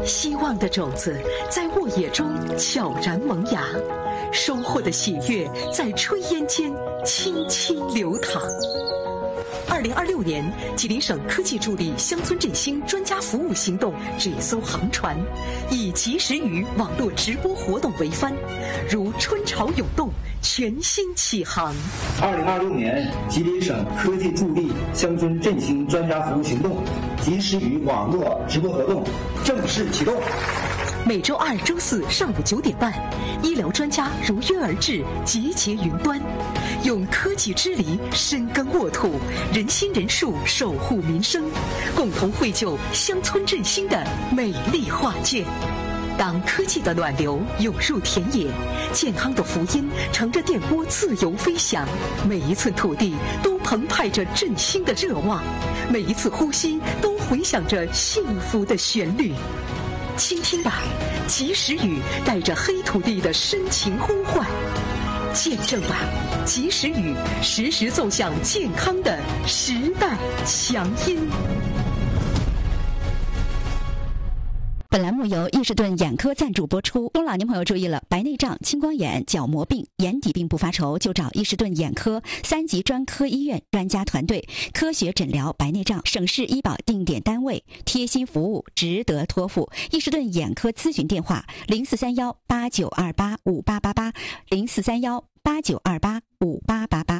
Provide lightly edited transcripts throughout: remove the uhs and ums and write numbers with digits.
希望的种子在沃野中悄然萌芽，收获的喜悦在炊烟间轻轻流淌。2026年，吉林省科技助力乡村振兴专家服务行动这艘航船，以及时雨网络直播活动为帆，如春潮涌动，全新起航。 2026年，吉林省科技助力乡村振兴专家服务行动及时雨网络直播活动正式启动。 每周二、周四上午9点半，医疗专家如约而至，集结云端，用科技之力深耕沃土，人心人术守护民生，共同绘就乡村振兴的美丽画卷。当科技的暖流涌入田野，健康的福音乘着电波自由飞翔，每一寸土地都澎湃着振兴的热望，每一次呼吸都回响着幸福的旋律。倾听吧，及时雨带着黑土地的深情呼唤；见证吧，及时雨时时奏响健康的时代强音。 本栏目由益士顿眼科赞助播出。中老年朋友注意了，白内障、青光眼、角膜病、眼底病不发愁，就找益士顿眼科3级专科医院专家团队，科学诊疗白内障，省市医保定点单位，贴心服务，值得托付。益士顿眼科咨询电话：043189285888，043189285888。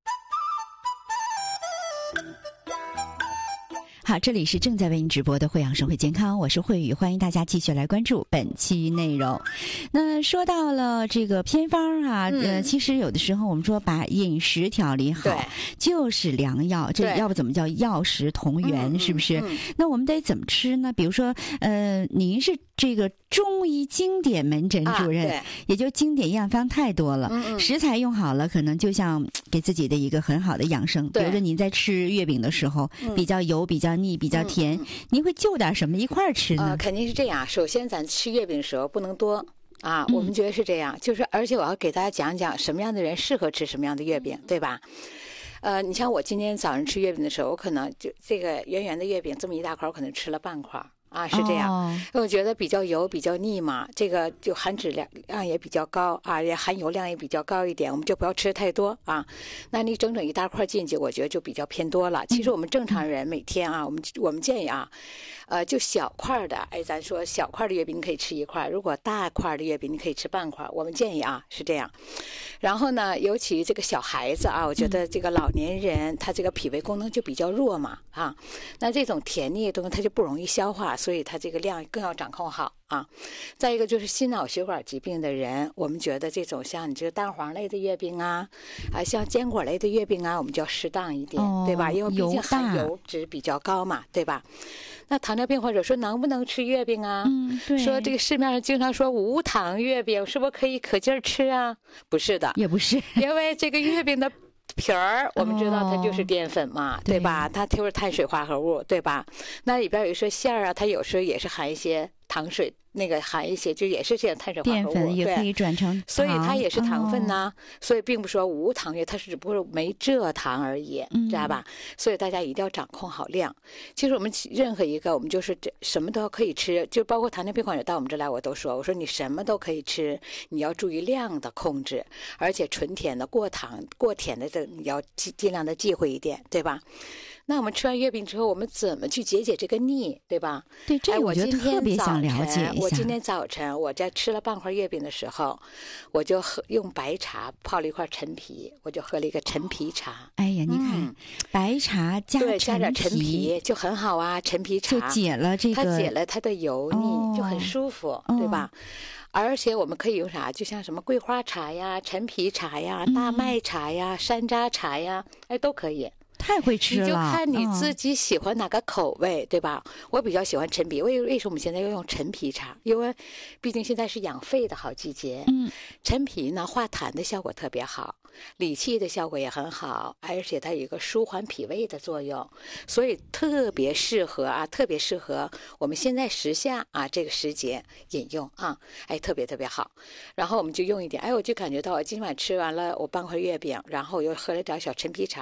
好，这里是正在为您直播的惠阳生活健康，我是慧宇，欢迎大家继续来关注本期内容。那说到了这个偏方啊，其实有的时候我们说把饮食调理好就是良药，这要不怎么叫药食同源，是不是？那我们得怎么吃呢？比如说，您是这个中医经典门诊主任，也就经典样方太多了，食材用好了，可能就像给自己的一个很好的养生。比如说您在吃月饼的时候，比较油、比较腻、比较甜，您会就点什么一块儿吃呢？ 肯定是这样。首先，咱吃月饼的时候不能多啊，我们觉得是这样。就是，而且我要给大家讲讲什么样的人适合吃什么样的月饼，对吧？你像我今天早上吃月饼的时候，我可能就这个圆圆的月饼这么一大块，我可能吃了半块。啊，是这样，因为我觉得比较油、比较腻嘛，这个就含脂量也比较高啊，也含油量也比较高一点，我们就不要吃太多啊。那你整整一大块进去，我觉得就比较偏多了。其实我们正常人每天啊，我们建议啊，就小块的，咱说小块的月饼你可以吃一块，如果大块的月饼你可以吃半块。我们建议啊是这样。然后呢，尤其这个小孩子啊，我觉得这个老年人他这个脾胃功能就比较弱嘛啊，那这种甜腻的东西他就不容易消化。所以它这个量更要掌控好啊。再一个就是心脑血管疾病的人，我们觉得这种像你这个蛋黄类的月饼啊，像坚果类的月饼啊，我们就要适当一点，对吧？因为毕竟含油脂比较高嘛，对吧？那糖尿病患者说能不能吃月饼啊？对，说这个市面上经常说无糖月饼，是不是可以可劲儿吃啊？不是的， 也不是， 因为这个月饼的皮儿，我们知道它就是淀粉嘛，对吧？它就是碳水化合物，对吧？那里边有一些馅儿啊，它有时候也是含一些糖水，那个含一些就也是这样碳水化合物， 淀粉也可以转成糖， 所以它也是糖分呐。所以并不说无糖月，它只不过没蔗糖而已，知道吧？所以大家一定要掌控好量。其实我们任何一个，我们就是什么都可以吃，就包括糖尿病患者到我们这来，我都说，我说你什么都可以吃，你要注意量的控制，而且纯甜的、过糖、过甜的你要尽量的忌讳一点，对吧？那我们吃完月饼之后，我们怎么去解解这个腻，对吧？ 对，这我觉得特别想了解一下。 我今天早晨我在吃了半块月饼的时候，我就用白茶泡了一块陈皮，我就喝了一个陈皮茶。 哎呀，你看，白茶加点陈皮就很好啊，陈皮茶就解了这个， 它解了它的油腻，就很舒服，对吧？而且我们可以用啥？就像什么桂花茶呀、陈皮茶呀、大麦茶呀、山楂茶呀，都可以。 太会吃了， 你就看你自己喜欢哪个口味，对吧？我比较喜欢陈皮。为什么我们现在要用陈皮茶？因为毕竟现在是养肺的好季节。陈皮呢，化痰的效果特别好，理气的效果也很好，而且它有一个舒缓脾胃的作用，所以特别适合我们现在时下啊这个时节饮用啊，特别特别好。然后我们就用一点，我就感觉到我今晚吃完了我半块月饼，然后我又喝了点小陈皮茶。